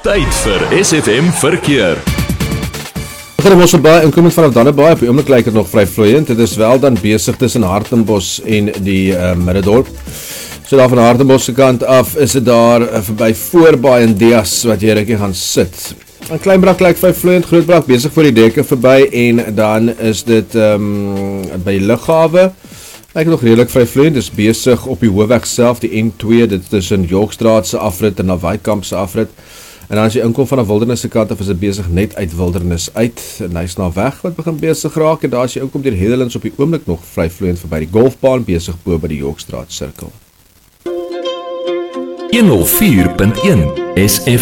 Tyd vir SFM Verkeer. Begin ons verby inkomend vanaf Dannebaai, op die oomblik lyk dit nog vry vloeiend. Dit is wel dan besig tussen Hartenbos en die Middendorp. So daar van Hartenbos se kant af is dit daar verby Voorbaai en Dias wat jy rukkie gaan sit. En Kleinbrak lyk vry vloeiend, Grootbrak besig voor die dekke verby en dan is dit by Lughawe. Lyk nog redelik vry vloeiend, is besig op die hoofweg self, die N2, dit is tussen Yorkstraat se afrit en Nawaaikamp se afrit. En dan as jy inkom van 'n Wildernis se kant af, is dit besig net uit Wildernis uit. En hy's na weg wat begin besig raak en daar as jy inkom deur Hedelins op die oomblik nog vry vloeiend verby die golfbaan besig bo by die Yorkstraat sirkel. 104.1 SF